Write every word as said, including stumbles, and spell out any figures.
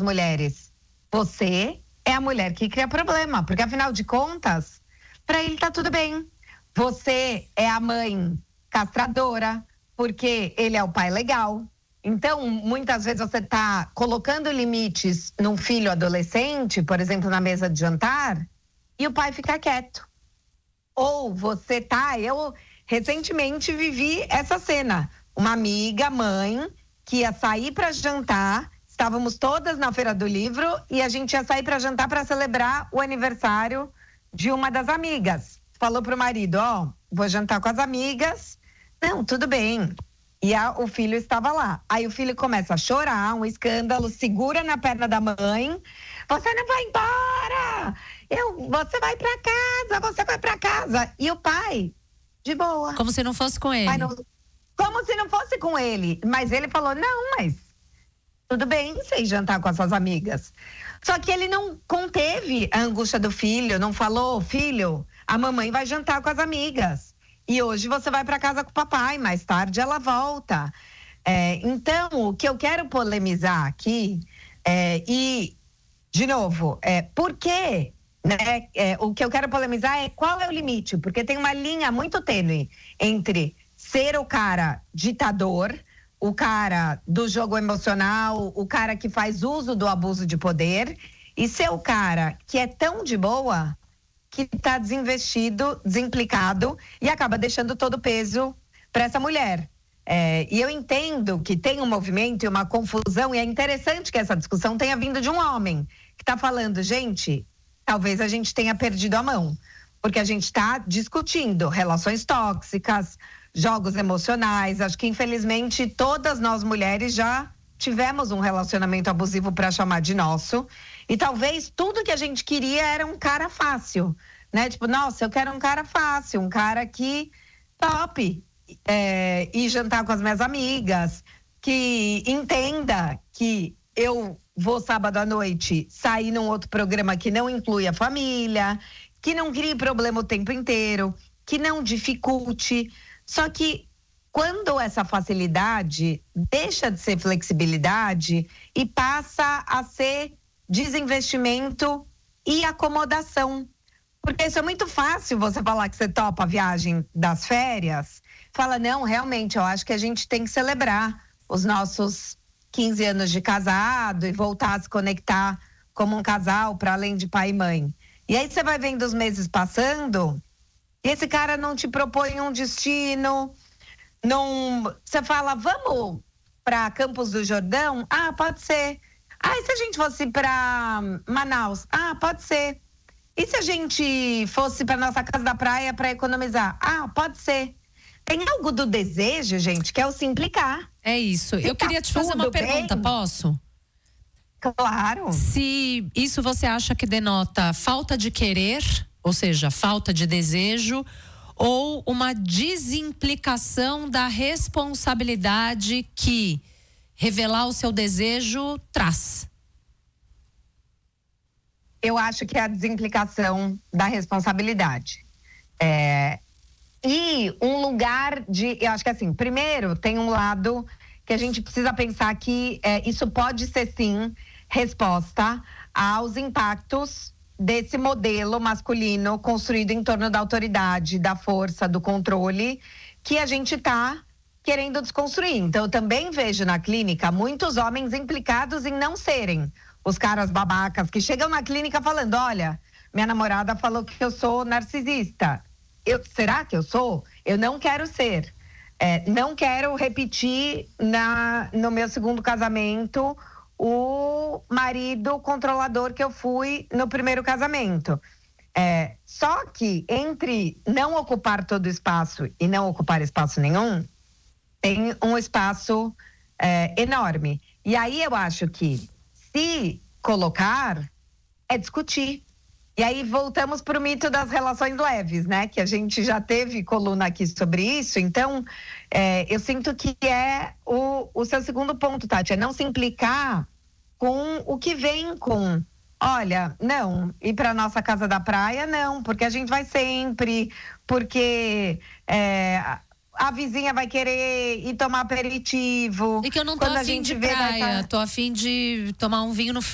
mulheres. Você é a mulher que cria problema, porque afinal de contas, pra ele tá tudo bem. Você é a mãe castradora, porque ele é o pai legal. Então, muitas vezes você tá colocando limites num filho adolescente, por exemplo, na mesa de jantar, e o pai fica quieto. Ou você tá, eu recentemente vivi essa cena. Uma amiga, mãe, que ia sair para jantar, estávamos todas na Feira do Livro e a gente ia sair para jantar para celebrar o aniversário de uma das amigas. Falou pro marido, ó, oh, vou jantar com as amigas. Não, tudo bem. E a, o filho estava lá. Aí o filho começa a chorar, um escândalo, segura na perna da mãe. Você não vai embora! Eu, você vai para casa, você vai para casa. E o pai, de boa. Como se não fosse com ele. Não, como se não fosse com ele. Mas ele falou, não, mas tudo bem, sei jantar com as suas amigas. Só que ele não conteve a angústia do filho, não falou, filho, a mamãe vai jantar com as amigas. E hoje você vai para casa com o papai, mais tarde ela volta. É, então, o que eu quero polemizar aqui, é, e, de novo, é, por quê? Né? É, o que eu quero polemizar é qual é o limite, porque tem uma linha muito tênue entre ser o cara ditador, o cara do jogo emocional, o cara que faz uso do abuso de poder, e ser o cara que é tão de boa que está desinvestido, desimplicado e acaba deixando todo o peso para essa mulher. É, e eu entendo que tem um movimento e uma confusão, e é interessante que essa discussão tenha vindo de um homem que está falando, gente, talvez a gente tenha perdido a mão, porque a gente está discutindo relações tóxicas, jogos emocionais. Acho que infelizmente todas nós mulheres já tivemos um relacionamento abusivo para chamar de nosso. E talvez tudo que a gente queria era um cara fácil, né? Tipo, nossa, eu quero um cara fácil, um cara que top, é, ir jantar com as minhas amigas, que entenda que eu vou sábado à noite sair num outro programa que não inclui a família, que não crie problema o tempo inteiro, que não dificulte. Só que quando essa facilidade deixa de ser flexibilidade e passa a ser desinvestimento e acomodação. Porque isso é muito fácil você falar que você topa a viagem das férias. Fala, não, realmente, eu acho que a gente tem que celebrar os nossos quinze anos de casado e voltar a se conectar como um casal para além de pai e mãe. E aí você vai vendo os meses passando e esse cara não te propõe um destino, não, você fala, vamos para Campos do Jordão? Ah, pode ser. Ah, e se a gente fosse para Manaus? Ah, pode ser. E se a gente fosse para nossa casa da praia para economizar? Ah, pode ser. Tem algo do desejo, gente, que é o se implicar. É isso. Se Eu tá queria te fazer uma pergunta, bem, posso? Claro. Se isso você acha que denota falta de querer, ou seja, falta de desejo, ou uma desimplicação da responsabilidade que revelar o seu desejo traz? Eu acho que é a desimplicação da responsabilidade. É, e um lugar de... Eu acho que assim, primeiro tem um lado que a gente precisa pensar que é, isso pode ser sim resposta aos impactos desse modelo masculino construído em torno da autoridade, da força, do controle, que a gente está querendo desconstruir. Então, eu também vejo na clínica muitos homens implicados em não serem os caras babacas que chegam na clínica falando, olha, minha namorada falou que eu sou narcisista. Eu, será que eu sou? Eu não quero ser. É, não quero repetir na, no meu segundo casamento o marido controlador que eu fui no primeiro casamento. É, só que entre não ocupar todo o espaço e não ocupar espaço nenhum, tem um espaço é, enorme. E aí eu acho que se colocar é discutir. E aí voltamos para o mito das relações leves, né? Que a gente já teve coluna aqui sobre isso. Então, é, eu sinto que é o, o seu segundo ponto, Tati, é não se implicar com o que vem com... Olha, não, ir para nossa casa da praia, não, porque a gente vai sempre, porque é, a vizinha vai querer ir tomar aperitivo. E que eu não tô Quando a a fim gente de vê praia, dessa... tô a fim de tomar um vinho no